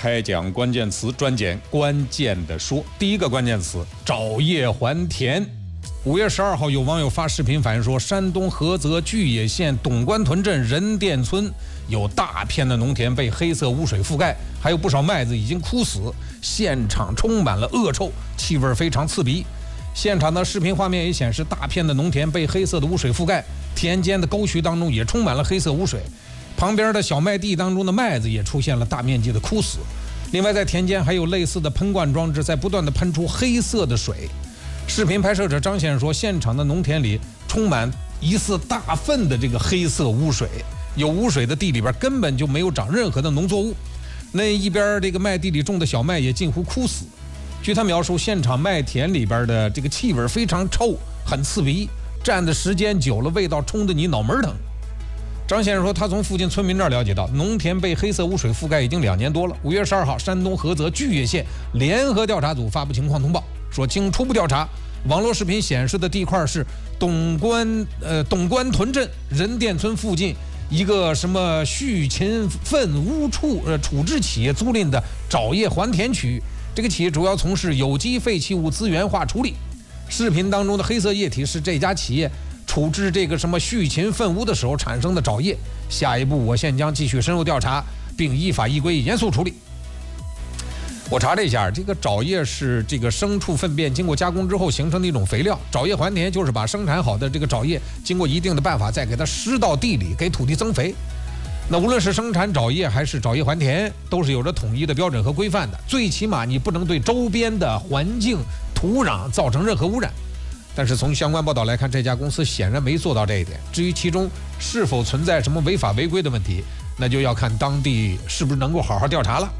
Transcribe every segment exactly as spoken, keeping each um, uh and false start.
开讲关键词，专讲关键的说。第一个关键词：找叶还田。五月十二号，有网友发视频反映说，山东菏泽巨野县董官屯镇人店村有大片的农田被黑色污水覆盖，还有不少麦子已经枯死，现场充满了恶臭，气味非常刺鼻。现场的视频画面也显示，大片的农田被黑色的污水覆盖，田间的沟渠当中也充满了黑色污水，旁边的小麦地当中的麦子也出现了大面积的枯死。另外，在田间还有类似的喷灌装置在不断的喷出黑色的水。视频拍摄者张先生说，现场的农田里充满疑似大粪的这个黑色污水，有污水的地里边根本就没有长任何的农作物，那一边这个麦地里种的小麦也近乎枯死。据他描述，现场麦田里边的这个气味非常臭，很刺鼻，站的时间久了，味道冲得你脑门疼。张先生说，他从附近村民这儿了解到，农田被黑色污水覆盖已经两年多了。五月十二号，山东菏泽巨野县联合调查组发布情况通报，说经初步调查，网络视频显示的地块是董官呃董官屯镇人店村附近一个什么畜禽粪污处呃处置企业租赁的找叶还田区，这个企业主要从事有机废弃物资源化处理。视频当中的黑色液体是这家企业处置这个什么畜禽粪污的时候产生的沼液。下一步，我县将继续深入调查，并依法依规严肃处理。我查了一下，这个沼液是这个牲畜粪便经过加工之后形成的一种肥料。找叶还田就是把生产好的这个沼液经过一定的办法再给它施到地里，给土地增肥。那无论是生产沼液还是找叶还田，都是有着统一的标准和规范的，最起码你不能对周边的环境土壤造成任何污染。但是从相关报道来看，这家公司显然没做到这一点。至于其中是否存在什么违法违规的问题，那就要看当地是不是能够好好调查了。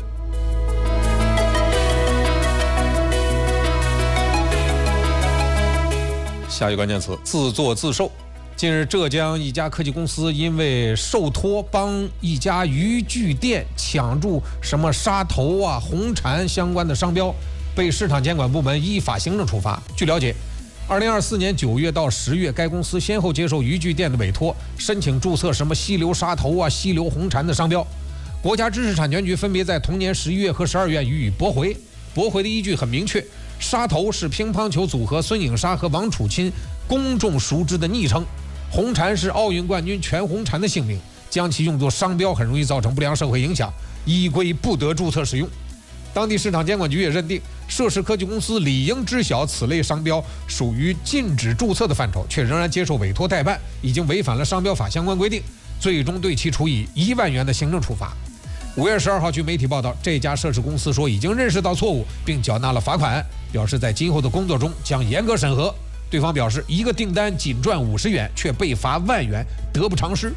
下一个关键词：自作自受。近日，浙江一家科技公司因为受托帮一家渔具店抢注什么沙头啊、红蝉相关的商标，被市场监管部门依法行政处罚。据了解，二零二四年九月到十月，该公司先后接受渔具店的委托，申请注册什么溪流沙头啊、溪流红蝉的商标。国家知识产权局分别在同年十一月和十二月予以驳回。驳回的依据很明确，沙头是乒乓球组合孙颖莎和王楚钦公众熟知的昵称，红蝉是奥运冠军全红婵的姓名，将其用作商标很容易造成不良社会影响，依规不得注册使用。当地市场监管局也认定，涉事科技公司理应知晓此类商标属于禁止注册的范畴，却仍然接受委托代办，已经违反了商标法相关规定，最终对其处以一万元的行政处罚。五月十二号，据媒体报道，这家涉事公司说已经认识到错误，并缴纳了罚款，表示在今后的工作中将严格审核。对方表示，一个订单仅赚五十元，却被罚万元，得不偿失。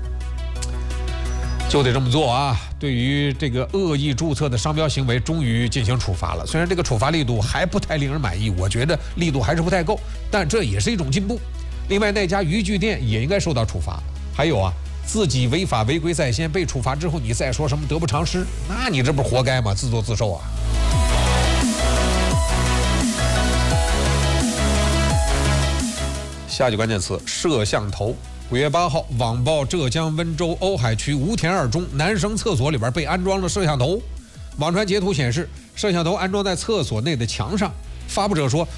就得这么做啊！对于这个恶意注册的商标行为，终于进行处罚了。虽然这个处罚力度还不太令人满意，我觉得力度还是不太够，但这也是一种进步。另外，那家渔具店也应该受到处罚。还有啊，自己违法违规在先，被处罚之后，你再说什么得不偿失，那你这不是活该吗？自作自受啊！下一句关键词：摄像头。五月八号，网曝浙江温州瓯海区吴田二中男生厕所里边被安装了摄像头。网传截图显示，摄像头安装在厕所内的墙上。发布者说，